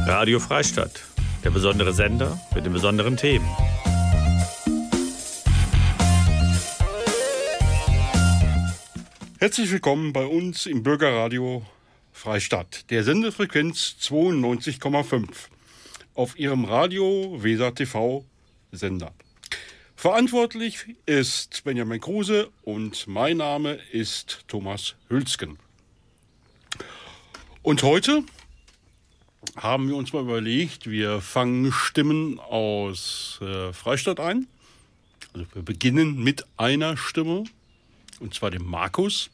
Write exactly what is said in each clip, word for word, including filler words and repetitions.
Radio Freistadt, der besondere Sender mit den besonderen Themen. Herzlich willkommen bei uns im Bürgerradio Freistadt, der Sendefrequenz zweiundneunzig Komma fünf auf Ihrem Radio Weser T V Sender. Verantwortlich ist Benjamin Kruse und mein Name ist Thomas Hülsken. Und heute haben wir uns mal überlegt, wir fangen Stimmen aus äh, Freistadt ein. Also wir beginnen mit einer Stimme, und zwar dem Markus.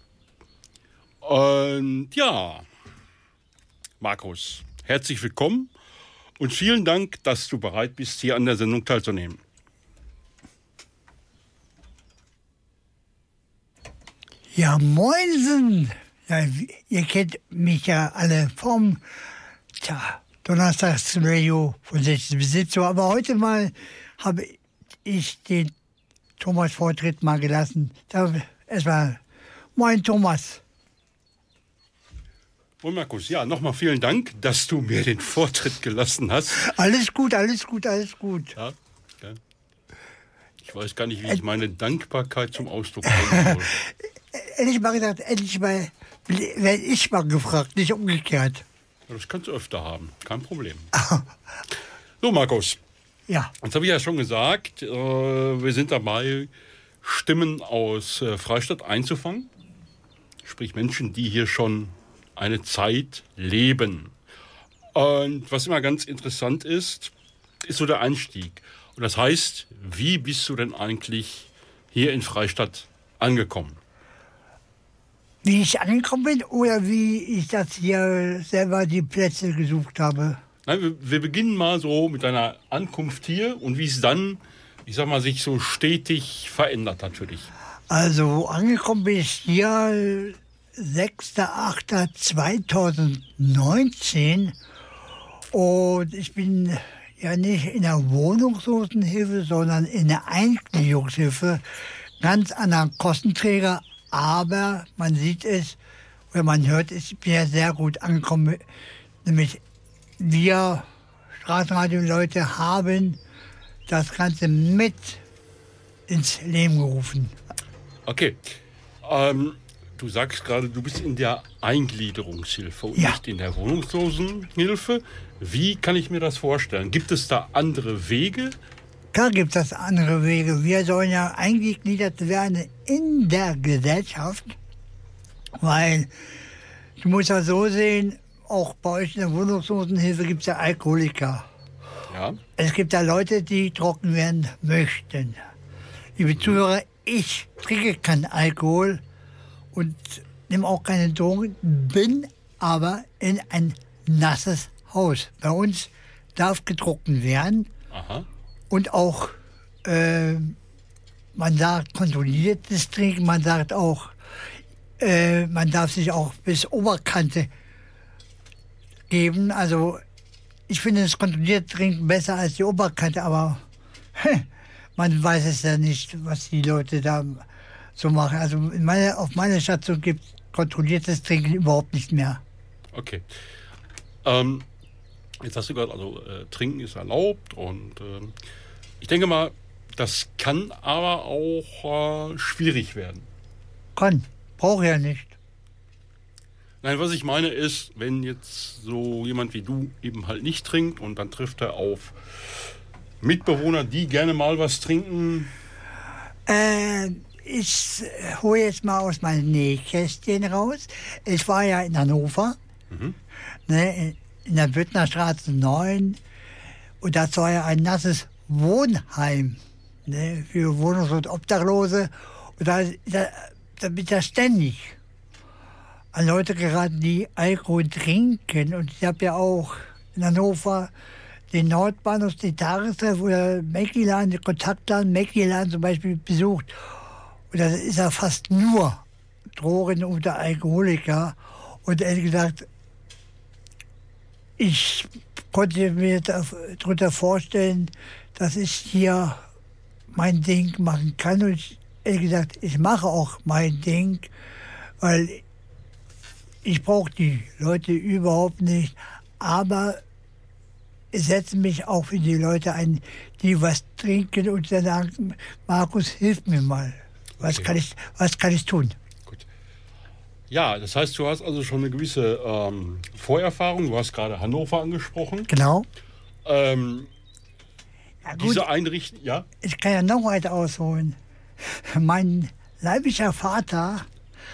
Und ja, Markus, herzlich willkommen und vielen Dank, dass du bereit bist, hier an der Sendung teilzunehmen. Ja, moinsen! Ja, ihr kennt mich ja alle vom tja, Donnerstagsradio von sechzehn bis siebzehn Uhr. Aber heute mal habe ich den Thomas Vortritt mal gelassen. Da erstmal, moin Thomas. Und Markus, ja, nochmal vielen Dank, dass du mir den Vortritt gelassen hast. Alles gut, alles gut, alles gut. Ja, ja. Ich weiß gar nicht, wie ich meine Dankbarkeit zum Ausdruck bringen soll. Ehrlich mal gesagt, endlich mal werde ich mal gefragt, nicht umgekehrt. Ja, das kannst du öfter haben, kein Problem. So, Markus. Ja. Jetzt habe ich ja schon gesagt, äh, wir sind dabei, Stimmen aus äh, Freistadt einzufangen. Sprich Menschen, die hier schon eine Zeit leben. Und was immer ganz interessant ist, ist so der Einstieg. Und das heißt, wie bist du denn eigentlich hier in Freistadt angekommen? Wie ich angekommen bin oder wie ich das hier selber die Plätze gesucht habe? Nein, wir, wir beginnen mal so mit deiner Ankunft hier und wie es dann, ich sag mal, sich so stetig verändert hat für dich. Also angekommen bin ich hier sechster achter zweitausendneunzehn und ich bin ja nicht in der Wohnungslosenhilfe, sondern in der Eingliederungshilfe, ganz anderer Kostenträger. Aber man sieht es, oder man hört es, ich bin ja sehr gut angekommen. Nämlich wir Straßenradio-Leute haben das Ganze mit ins Leben gerufen. Okay. Ähm, du sagst gerade, du bist in der Eingliederungshilfe und ja. nicht in der Wohnungslosenhilfe. Wie kann ich mir das vorstellen? Gibt es da andere Wege? Klar gibt es andere Wege. Wir sollen ja eingegliedert werden in der Gesellschaft, weil du musst ja so sehen, auch bei euch in der Wohnungslosenhilfe gibt es ja Alkoholiker. Ja. Es gibt ja Leute, die trocken werden möchten. Liebe Zuhörer, ich trinke keinen Alkohol und nehme auch keine Drogen, bin aber in ein nasses Haus. Bei uns darf getrunken werden. Aha. Und auch, äh, man sagt kontrolliertes Trinken, man sagt auch, äh, man darf sich auch bis Oberkante geben. Also ich finde das kontrollierte Trinken besser als die Oberkante, aber man weiß es ja nicht, was die Leute da so machen. Also in meiner, auf meiner Station gibt es kontrolliertes Trinken überhaupt nicht mehr. Okay. Ähm, jetzt hast du gerade, also äh, Trinken ist erlaubt und äh, ich denke mal, das kann aber auch äh, schwierig werden. Kann, brauche ja nicht. Nein, was ich meine ist, wenn jetzt so jemand wie du eben halt nicht trinkt und dann trifft er auf Mitbewohner, die gerne mal was trinken. Äh, ich hole jetzt mal aus meinem Nähkästchen raus. Ich war ja in Hannover, Mhm. ne, in der Büttner Straße neun. Und das war ja ein nasses Wohnheim, ne, für Wohnungs- und Obdachlose. Und da, da, da bin ich ja ständig an Leute geraten, die Alkohol trinken. Und ich habe ja auch in Hannover den Nordbahnhof, die Tagestreff oder Mäckiladen, den Kontaktladen, Mäckiladen zum Beispiel besucht. Und das ist ja fast nur Drogen unter Alkoholiker. Und ehrlich gesagt, ich konnte mir darunter vorstellen, dass ich hier mein Ding machen kann. Und ich, ehrlich gesagt, ich mache auch mein Ding, weil ich brauche die Leute überhaupt nicht. Aber setze mich auch für die Leute ein, die was trinken und dann sagen, Markus, hilf mir mal. Was, Okay. kann ich, was kann ich tun? Gut. Ja, das heißt, du hast also schon eine gewisse ähm, Vorerfahrung. Du hast gerade Hannover angesprochen. Genau. Ähm, Ja, gut, diese Einrichtung, ja? ich kann ja noch weiter ausholen. Mein leiblicher Vater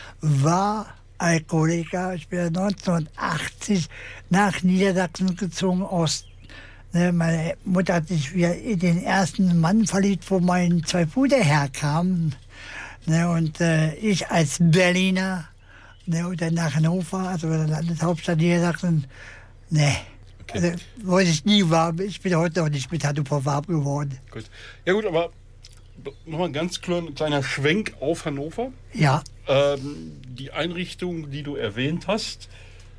war Alkoholiker. Ich bin neunzehnhundertachtzig nach Niedersachsen gezogen aus. Ne, meine Mutter hat sich wieder in den ersten Mann verliebt, wo meine zwei Brüder herkamen. Ne, und äh, ich als Berliner, ne, und dann nach Hannover, also der Landeshauptstadt Niedersachsen, ne. Okay. Also, wo ich nie war, ich bin heute noch nicht mit Hannover warm geworden. Gut. Ja gut, aber nochmal ganz klar ein kleiner Schwenk auf Hannover. Ja, Ähm, die Einrichtung, die du erwähnt hast,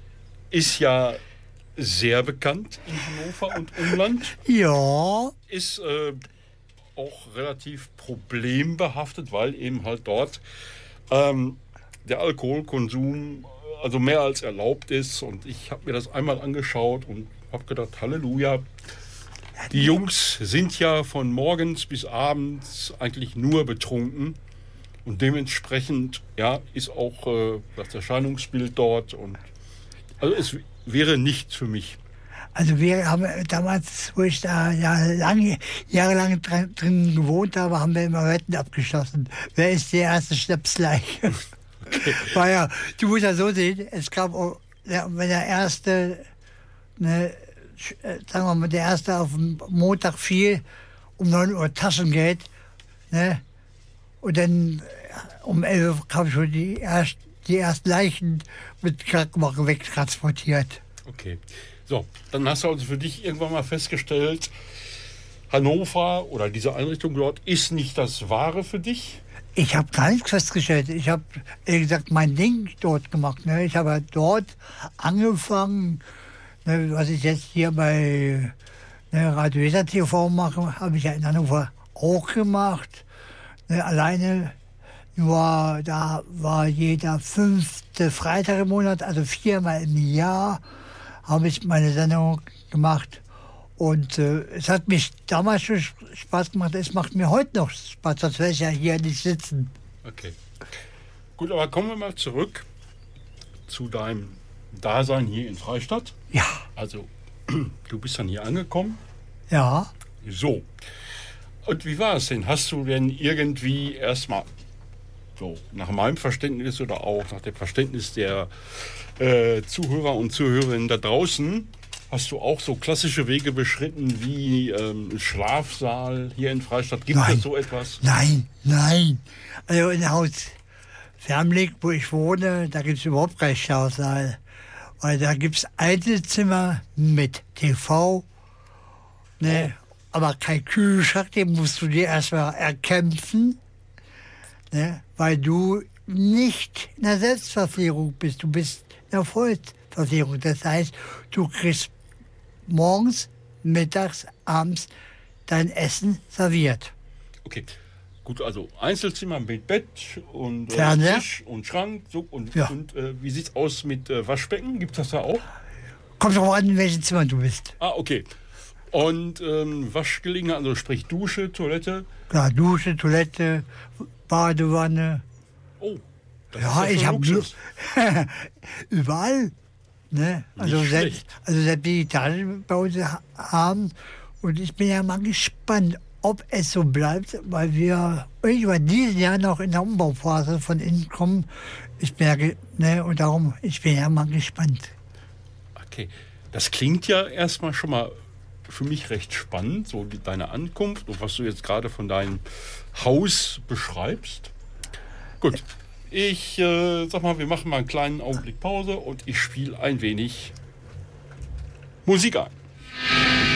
ist ja sehr bekannt in Hannover und Umland. ja, Ist äh, auch relativ problembehaftet, weil eben halt dort ähm, der Alkoholkonsum also mehr als erlaubt ist. Und ich habe mir das einmal angeschaut und habe gedacht, Halleluja. Die Jungs sind ja von morgens bis abends eigentlich nur betrunken. Und dementsprechend ja, ist auch äh, das Erscheinungsbild dort. Und also es wäre nichts für mich. also wir haben damals, wo ich da ja lange, jahrelang drin, drin gewohnt habe, haben wir immer Wetten abgeschlossen. Wer ist die erste Schnapsleiche? Okay. War ja, du musst ja so sehen, es gab, auch, ja, wenn der erste, ne, sch- äh, sagen wir mal, der erste auf dem Montag fiel, um neun Uhr Taschengeld, ne, und dann äh, um elf Uhr kamen schon die, erst, die ersten Leichen mit Krankenwagen wegtransportiert. Okay. So, dann hast du also für dich irgendwann mal festgestellt, Hannover oder diese Einrichtung dort ist nicht das Wahre für dich. Ich habe gar nichts festgestellt. Ich habe, ehrlich gesagt, mein Ding dort gemacht. Ne? Ich habe dort angefangen, ne, was ich jetzt hier bei ne, Radio Weser T V mache, habe ich ja in Hannover auch gemacht. Ne, alleine nur, da war jeder fünfte Freitag im Monat, also viermal im Jahr, habe ich meine Sendung gemacht. Und äh, es hat mich damals schon Spaß gemacht, es macht mir heute noch Spaß, sonst wäre ich ja hier nicht sitzen. Okay. Gut, aber kommen wir mal zurück zu deinem Dasein hier in Freistadt. Ja, Also, du bist dann hier angekommen. ja. So. Und wie war es denn? Hast du denn irgendwie erstmal, so nach meinem Verständnis oder auch nach dem Verständnis der äh, Zuhörer und Zuhörerinnen da draußen, hast du auch so klassische Wege beschritten wie ähm, ein Schlafsaal hier in Freistadt? Gibt Nein. es so etwas? Nein, nein. Also in Haus Fernblick, wo ich wohne, da gibt es überhaupt keinen Schlafsaal. Weil da gibt es Einzelzimmer mit T V, ne? Aber kein Kühlschrank, den musst du dir erstmal erkämpfen, ne? Weil du nicht in der Selbstverpflegung bist, du bist in der Vollverpflegung. Das heißt, du kriegst morgens, mittags, abends dein Essen serviert. Okay. Gut, also Einzelzimmer mit Bett und äh, Fernseher. Tisch und Schrank. So, und Ja. und äh, wie sieht's aus mit äh, Waschbecken? Gibt es das da auch? Kommt drauf an, in welchem Zimmer du bist. Ah, okay. Und ähm, Waschgelegenheit, also sprich Dusche, Toilette. Ja, Dusche, Toilette, Badewanne. Oh, das Ja, ist ich schon habe Luxus. überall. Ne? Also, Nicht selbst, schlecht. also selbst die Etagen bei uns ha- haben. Und ich bin ja mal gespannt, ob es so bleibt, weil wir irgendwann dieses Jahr noch in der Umbauphase von innen kommen. Ich bin ja, ge- ne, und darum, ich bin ja mal gespannt. Okay, das klingt ja erstmal schon mal für mich recht spannend, so wie deine Ankunft und was du jetzt gerade von deinem Haus beschreibst. Gut, ich äh, sag mal, wir machen mal einen kleinen Augenblick Pause und ich spiele ein wenig Musik ein.